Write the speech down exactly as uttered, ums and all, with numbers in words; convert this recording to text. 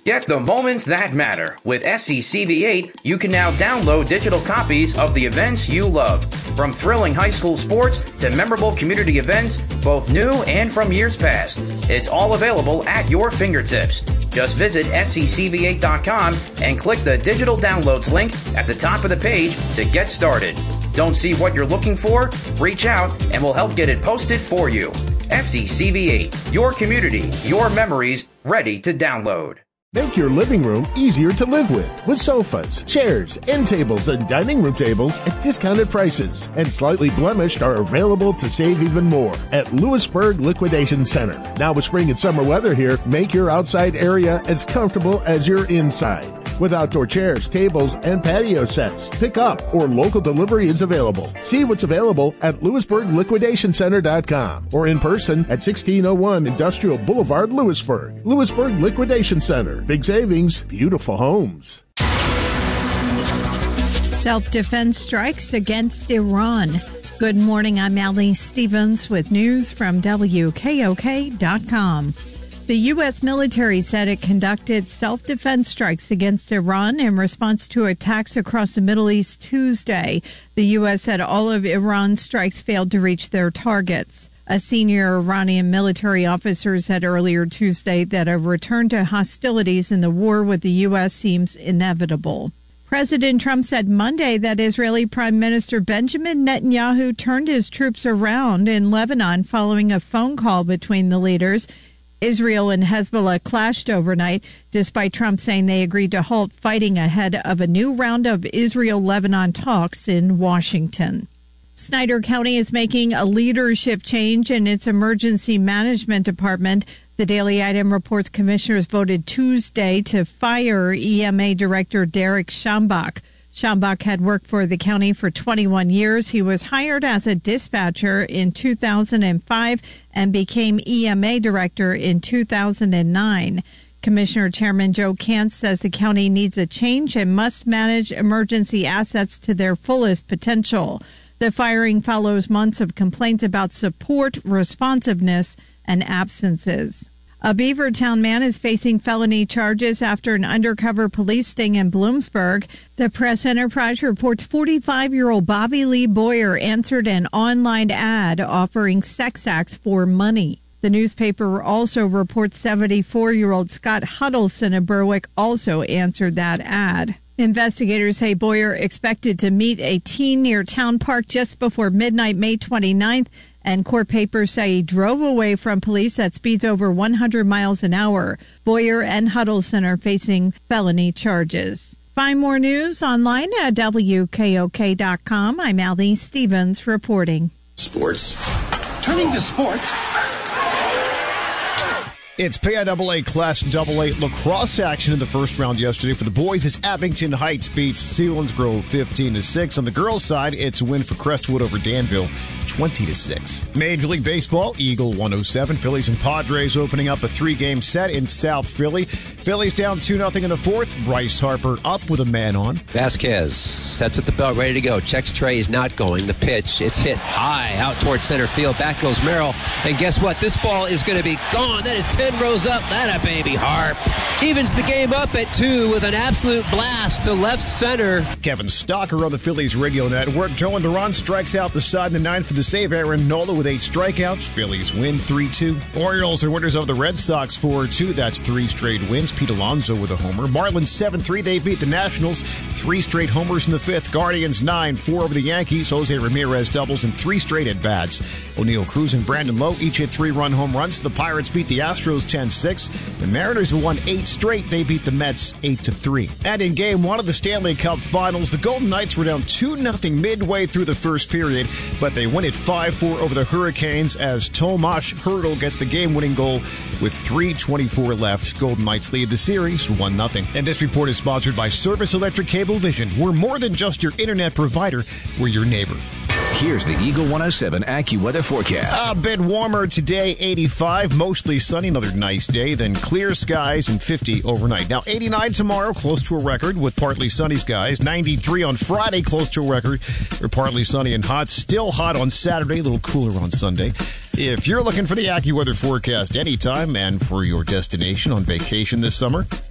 Get the moments that matter. With S C C V eight, you can now download digital copies of the events you love. From thrilling high school sports to memorable community events, both new and from years past. It's all available at your fingertips. Just visit S C C V eight dot com and click the digital downloads link at the top of the page to get started. Don't see what you're looking for? Reach out and we'll help get it posted for you. S C C V eight, your community, your memories, ready to download. Make your living room easier to live with with sofas, chairs, end tables, and dining room tables at discounted prices. And slightly blemished are available to save even more at Lewisburg Liquidation Center. Now with spring and summer weather here, make your outside area as comfortable as your inside. With outdoor chairs, tables, and patio sets. Pick up or local delivery is available. See what's available at Lewisburg Liquidation Center dot com or in person at sixteen oh one Industrial Boulevard, Lewisburg. Lewisburg Liquidation Center. Big savings, beautiful homes. Self-defense strikes against Iran. Good morning, I'm Allie Stevens with news from W K O K dot com. The U S military said it conducted self-defense strikes against Iran in response to attacks across the Middle East Tuesday. The U S said all of Iran's strikes failed to reach their targets. A senior Iranian military officer said earlier Tuesday that a return to hostilities in the war with the U S seems inevitable. President Trump said Monday that Israeli Prime Minister Benjamin Netanyahu turned his troops around in Lebanon following a phone call between the leaders. Israel and Hezbollah clashed overnight, despite Trump saying they agreed to halt fighting ahead of a new round of Israel-Lebanon talks in Washington. Snyder County is making a leadership change in its emergency management department. The Daily Item reports commissioners voted Tuesday to fire E M A Director Derek Schambach. Schambach had worked for the county for twenty-one years. He was hired as a dispatcher in two thousand five and became E M A director in two thousand nine. Commissioner Chairman Joe Kant says the county needs a change and must manage emergency assets to their fullest potential. The firing follows months of complaints about support, responsiveness, and absences. A Beavertown man is facing felony charges after an undercover police sting in Bloomsburg. The Press Enterprise reports forty-five-year-old Bobby Lee Boyer answered an online ad offering sex acts for money. The newspaper also reports seventy-four-year-old Scott Huddleston of Berwick also answered that ad. Investigators say Boyer expected to meet a teen near Town Park just before midnight, May twenty-ninth. And court papers say he drove away from police at speeds over one hundred miles an hour. Boyer and Huddleston are facing felony charges. Find more news online at W K O K dot com. I'm Allie Stevens reporting. Sports. Turning to sports. It's P I A A Class double A lacrosse action in the first round yesterday. For the boys, as Abington Heights beats Selinsgrove fifteen to six. On the girls' side, it's a win for Crestwood over Danville, twenty to six. Major League Baseball, Eagle one oh seven. Phillies and Padres opening up a three-game set in South Philly. Phillies down two nothing in the fourth. Bryce Harper up with a man on. Vasquez sets at the belt, ready to go. Checks Trey, is not going. The pitch, it's hit high out towards center field. Back goes Merrill. And guess what? This ball is going to be gone. That is ten rows up. That a baby Harp. Evens the game up at two with an absolute blast to left center. Kevin Stocker on the Phillies radio network. Joe Duran strikes out the side in the ninth for the save. Aaron Nola with eight strikeouts. Phillies win three two. Orioles are winners of the Red Sox four two. That's three straight wins. Pete Alonso with a homer. Marlins seven three. They beat the Nationals. Three straight homers in the fifth. Guardians nine four over the Yankees. Jose Ramirez doubles and three straight at-bats. O'Neill Cruz and Brandon Lowe each hit three-run home runs. The Pirates beat the Astros ten six. The Mariners have won eight straight. They beat the Mets eight to three. And in game one of the Stanley Cup Finals, the Golden Knights were down two nothing midway through the first period, but they win it five four over the Hurricanes as Tomas Hertl gets the game-winning goal with three twenty-four left. Golden Knights lead the series one nothing. And this report is sponsored by Service Electric Cablevision. We're more than just your internet provider. We're your neighbor. Here's the Eagle one oh seven AccuWeather forecast. A bit warmer today, eighty-five, mostly sunny, another nice day, then clear skies and fifty overnight. Now, eighty-nine tomorrow, close to a record with partly sunny skies. ninety-three on Friday, close to a record. We're partly sunny and hot. Still hot on Saturday, a little cooler on Sunday. If you're looking for the AccuWeather forecast anytime and for your destination on vacation this summer,